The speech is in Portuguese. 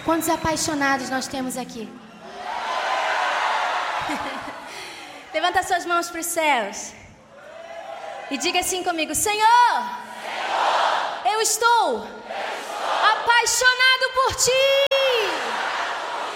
Quantos apaixonados nós temos aqui? Levanta suas mãos para os céus e diga assim comigo: Senhor, eu estou apaixonado por Ti.